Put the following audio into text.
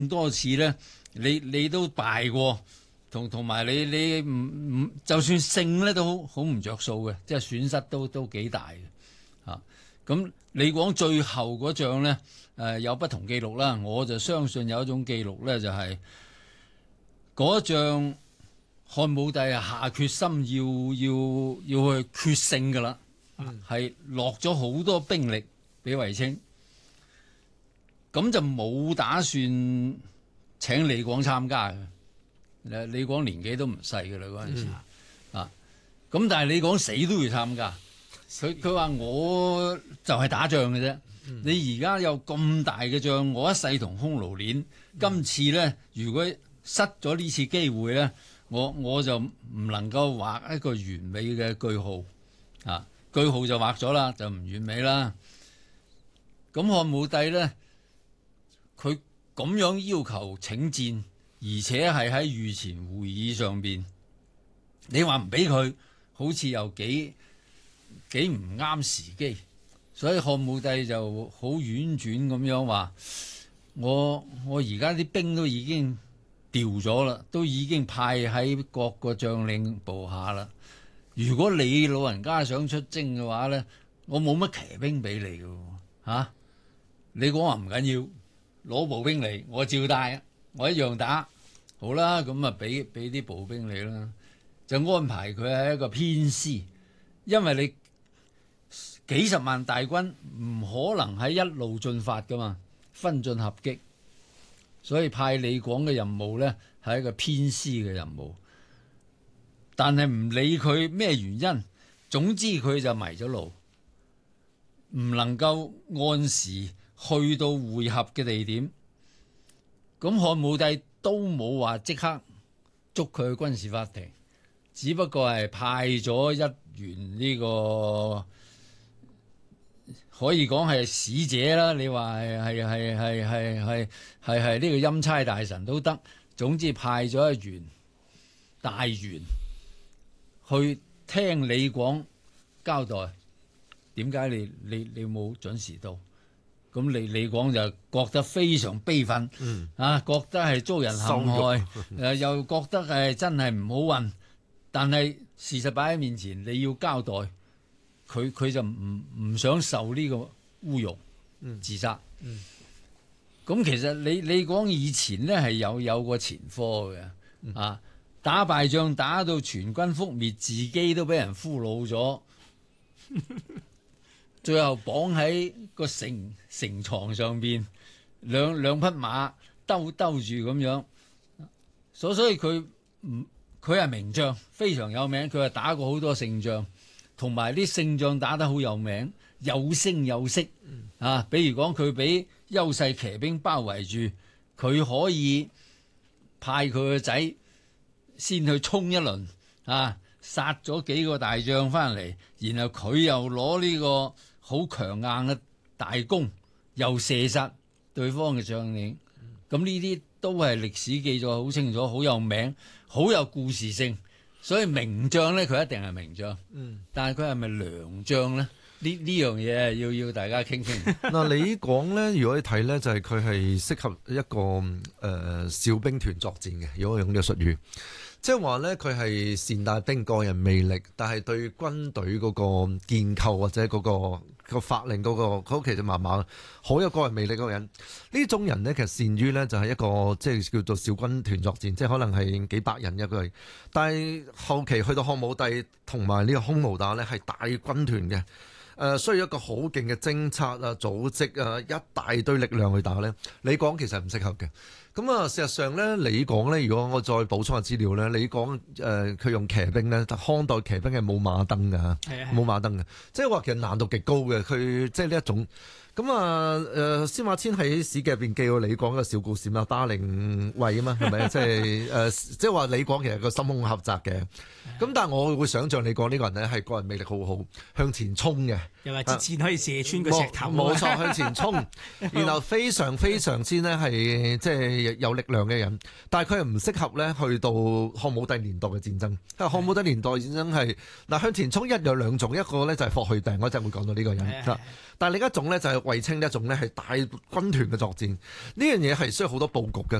咁多次咧，你都敗過，同埋你唔就算勝咧都好唔着數嘅，即係損失都幾大嘅嚇。咁李廣最後嗰仗咧，有不同記錄啦，我就相信有一種記錄咧，就係嗰仗漢武帝下決心要去決勝㗎啦，係落咗好多兵力俾衛青。咁就冇打算請李廣參加嘅。李廣年紀都唔細嘅啦嗰陣時啊。咁但係李廣死都要參加。佢話我就係打仗嘅啫。你而家有咁大嘅仗，我一世同匈奴練。今次咧，如果失咗呢次機會咧，我就唔能夠畫一個完美嘅句號啊。句號就畫咗啦，就唔完美啦。咁漢武帝咧，佢咁樣要求請戰，而且係喺御前會議上邊，你話唔俾佢，好似又幾唔啱時機，所以漢武帝就好婉轉咁樣話：我而家啲兵都已經調咗啦，都已經派喺各個將領部下啦。如果你老人家想出征嘅話咧，我冇乜騎兵俾你嘅嚇。你講話唔緊要。攞步兵嚟，我照帶，我一樣打。好啦，咁啊俾啲步兵你啦，就安排佢喺一個偏師，因為你幾十萬大軍唔可能喺一路進發噶嘛，分進合擊，所以派李廣嘅任務咧係一個偏師嘅任務。但係唔理佢咩原因，總之佢就迷咗路，唔能夠按時去到會合嘅地點。咁漢武帝都冇話即刻捉佢去軍事法庭，只不過係派咗一員呢個可以講係使者啦，你話係呢個欽差大臣都得，總之派咗一員大員去聽李廣交代，點解你冇準時到？咁李廣就覺得非常悲憤，覺得係遭人陷害，又覺得係真係唔好運。但係事實擺喺面前，你要交代，佢就唔想受呢個侮辱，自殺。咁其實李廣以前咧係有個前科嘅，打敗仗打到全軍覆滅，自己都俾人俘虜咗。最後綁喺個城床上邊，兩匹馬兜住咁樣，所以佢係名將，非常有名。佢係打過好多勝仗，同埋啲勝仗打得好有名，有聲有色。比如講佢俾優勢騎兵包圍住，佢可以派佢個仔先去衝一輪，殺咗幾個大將翻嚟，然後佢又攞呢個好強硬嘅大弓，又射殺對方嘅將領。咁呢啲都係歷史記載好清楚，好有名，好有故事性。所以名將咧，佢一定係名將。但係佢係咪良將咧？呢樣嘢要大家傾傾。 嗱，李廣咧，如果你睇咧，就係佢係適合一個小兵團作戰嘅。如果我用呢個術語，即係話咧，佢係善帶兵，個人魅力，但係對軍隊嗰個建構或者嗰個法令佢其實麻麻，好有個人魅力嗰個人。呢種人咧，其實善於咧就係一個即係叫做小軍團作戰，即係可能係幾百人一個。但係後期去到漢武帝同埋呢個匈奴打咧，係大軍團嘅。需要一個好勁嘅偵察啊、組織啊、一大堆力量去打咧。李廣其實唔適合嘅。咁啊，事實上咧，李廣咧，如果我再補充下資料咧，李廣佢用騎兵咧，漢代騎兵係冇馬鐙㗎，冇馬鐙嘅，即係話其實難度極高嘅。佢即係呢一種。咁啊，司馬遷喺史記入邊記過李廣嘅小故事嘛，巴陵衛啊嘛，係咪？即係話李廣其實個心胸狹窄嘅。咁但係我會想像李廣呢個人咧係個人魅力好好，向前衝嘅， 又話支箭可以射穿個石頭。 冇錯，向前衝，然後非常非常之咧係即係有力量嘅人。但係佢係唔適合咧去到漢武帝年代嘅戰爭。因為漢武帝年代戰爭係向前衝一有兩種，一個咧就係霍去病，我陣會講到呢個人。但係另一種咧就係衛青呢一種呢係大軍團嘅作戰，呢樣嘢係需要好多佈局嘅。